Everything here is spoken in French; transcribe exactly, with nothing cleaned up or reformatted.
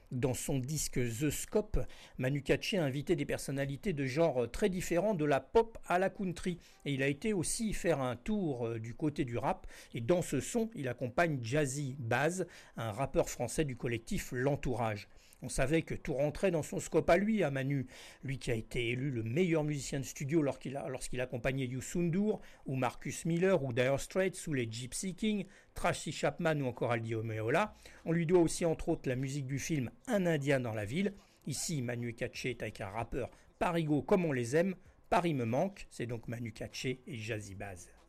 Dans son disque The Scope, Manu Katché a invité des personnalités de genres très différents, de la pop à la country. Et il a été aussi faire un tour du côté du rap. Et dans ce son, il accompagne Jazzy Baz, un rappeur français du collectif L'Entourage. On savait que tout rentrait dans son scope à lui, à Manu. Lui qui a été élu le meilleur musicien de studio lorsqu'il, a, lorsqu'il accompagnait Youssou N'Dour, ou Marcus Miller, ou Dire Straits, ou les Gypsy Kings, Tracy Chapman ou encore Aldi Meola. On lui doit aussi entre autres la musique du film Un Indien dans la ville. Ici, Manu Katché est avec un rappeur parigo comme on les aime. Paris me manque, c'est donc Manu Katché et Jazzy Baz.